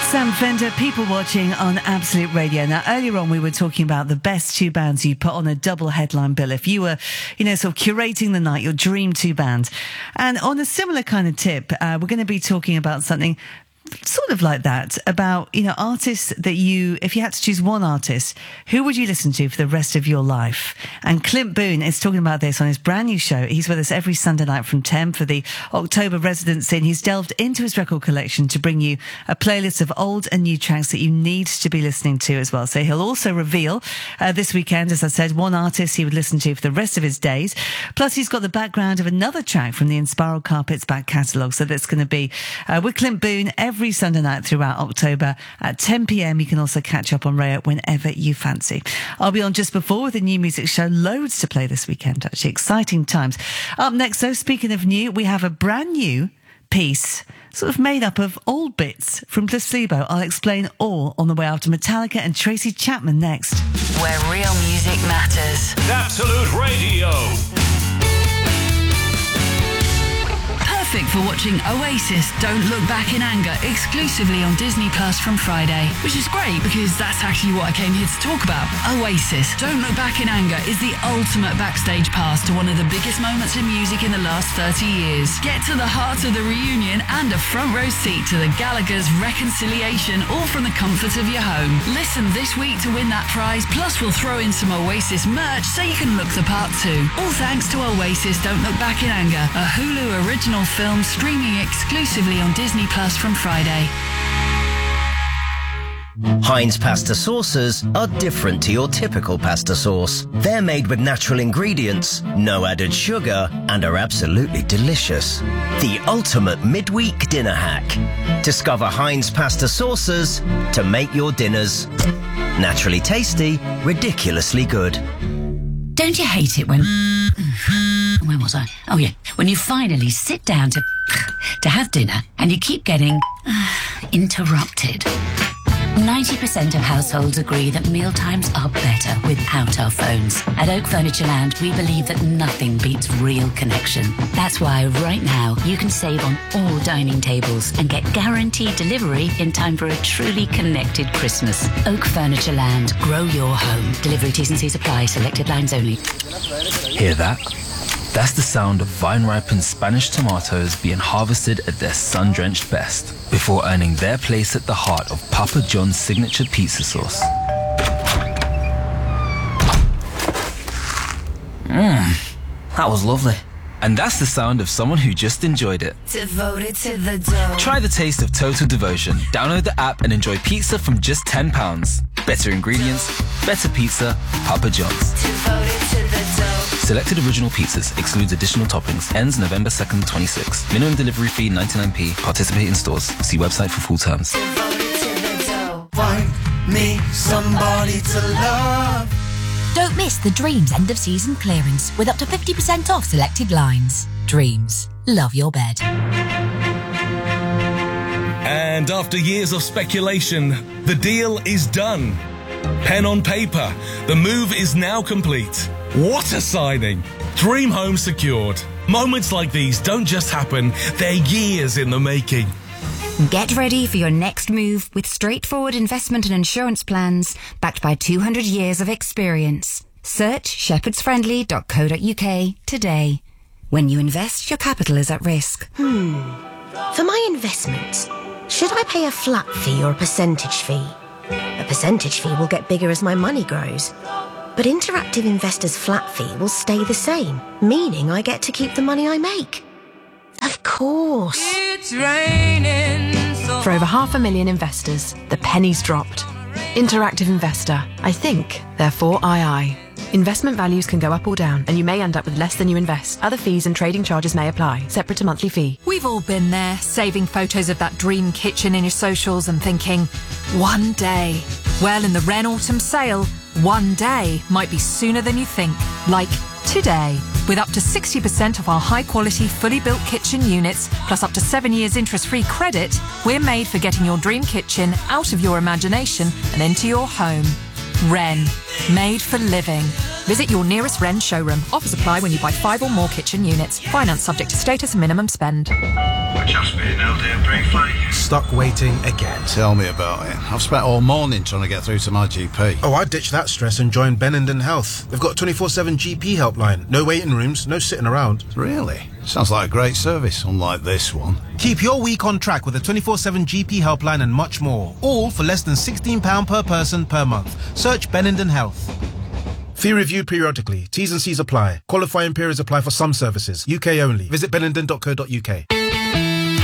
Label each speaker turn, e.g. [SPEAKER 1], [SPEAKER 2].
[SPEAKER 1] Sam Fender, People Watching on Absolute Radio. Now, earlier on, we were talking about the best two bands you put on a double headline bill. If you were, sort of curating the night, your dream two band. And on a similar kind of tip, we're going to be talking about something sort of like that, about, artists that if you had to choose one artist, who would you listen to for the rest of your life? And Clint Boon is talking about this on his brand new show. He's with us every Sunday night from 10 for the October Residence Inn. He's delved into his record collection to bring you a playlist of old and new tracks that you need to be listening to as well. So he'll also reveal this weekend, as I said, one artist he would listen to for the rest of his days. Plus, he's got the background of another track from the Inspiral Carpets back catalogue. So that's going to be with Clint Boon every Sunday night throughout October at 10 p.m. You can also catch up on Raya whenever you fancy. I'll be on just before with a new music show. Loads to play this weekend, actually. Exciting times. Up next, though, speaking of new, we have a brand new piece sort of made up of old bits from Placebo. I'll explain all on the way after Metallica and Tracy Chapman next.
[SPEAKER 2] Where real music matters.
[SPEAKER 3] Absolute Radio.
[SPEAKER 2] Perfect for watching Oasis Don't Look Back in Anger exclusively on Disney Plus from Friday, which is great because that's actually what I came here to talk about. Oasis Don't Look Back in Anger is the ultimate backstage pass to one of the biggest moments in music in the last 30 years. Get to the heart of the reunion and a front row seat to the Gallagher's reconciliation, all from the comfort of your home. Listen this week to win that prize, plus we'll throw in some Oasis merch so you can look the part too. All thanks to Oasis Don't Look Back in Anger, a Hulu original film streaming exclusively on Disney Plus from Friday.
[SPEAKER 4] Heinz pasta sauces are different to your typical pasta sauce. They're made with natural ingredients, no added sugar, and are absolutely delicious. The ultimate midweek dinner hack. Discover Heinz pasta sauces to make your dinners naturally tasty, ridiculously good.
[SPEAKER 5] Don't you hate it when... Where was I? Oh, yeah. When you finally sit down to have dinner and you keep getting interrupted. 90% of households agree that mealtimes are better without our phones. At Oak Furniture Land, we believe that nothing beats real connection. That's why right now you can save on all dining tables and get guaranteed delivery in time for a truly connected Christmas. Oak Furniture Land. Grow your home. Delivery T's and C's apply. Selected lines only.
[SPEAKER 6] Hear that? That's the sound of vine-ripened Spanish tomatoes being harvested at their sun-drenched best before earning their place at the heart of Papa John's signature pizza sauce.
[SPEAKER 7] That was lovely.
[SPEAKER 6] And that's the sound of someone who just enjoyed it.
[SPEAKER 2] Devoted to the dough.
[SPEAKER 6] Try the taste of total devotion. Download the app and enjoy pizza from just £10. Better ingredients, better pizza, Papa John's.
[SPEAKER 2] Devoted to the dough.
[SPEAKER 6] Selected original pizzas. Excludes additional toppings. Ends November 2nd, 26. Minimum delivery fee 99p. Participate in stores. See website for full terms.
[SPEAKER 2] Devoted to the dough.
[SPEAKER 8] Find me somebody to love.
[SPEAKER 9] Don't miss the Dreams end of season clearance with up to 50% off selected lines. Dreams. Love your bed.
[SPEAKER 10] And after years of speculation, the deal is done. Pen on paper, the move is now complete. What a signing! Dream home secured. Moments like these don't just happen, they're years in the making.
[SPEAKER 11] Get ready for your next move with straightforward investment and insurance plans backed by 200 years of experience. Search shepherdsfriendly.co.uk today. When you invest, your capital is at risk.
[SPEAKER 12] For my investments, should I pay a flat fee or a percentage fee? A percentage fee will get bigger as my money grows. But Interactive Investor's flat fee will stay the same, meaning I get to keep the money I make. Of course.
[SPEAKER 13] It's raining.
[SPEAKER 14] For over 500,000 investors, the penny's dropped. Interactive Investor. I think, therefore I. Investment values can go up or down, and you may end up with less than you invest. Other fees and trading charges may apply. Separate to monthly fee.
[SPEAKER 15] We've all been there, saving photos of that dream kitchen in your socials and thinking, one day. Well, in the Wren Autumn Sale, one day might be sooner than you think. Like today. With up to 60% of our high-quality, fully built kitchen units, plus up to 7 years interest-free credit, we're made for getting your dream kitchen out of your imagination and into your home. Wren. Made for living. Visit your nearest Wren showroom. Offers apply when you buy 5 or more kitchen units. Finance subject to status and minimum spend.
[SPEAKER 3] Just been out there, briefly.
[SPEAKER 16] Stuck waiting again.
[SPEAKER 17] Tell me about it. I've spent all morning trying to get through to my GP.
[SPEAKER 16] Oh, I ditched that stress and joined Benenden Health. They've got a 24/7 GP helpline. No waiting rooms, no sitting around.
[SPEAKER 17] Really? Sounds like a great service, unlike this one.
[SPEAKER 16] Keep your week on track with a 24/7 GP helpline and much more. All for less than £16 per person per month. Search Benenden Health. Fee reviewed periodically. T's and C's apply. Qualifying periods apply for some services. UK only. Visit benenden.co.uk.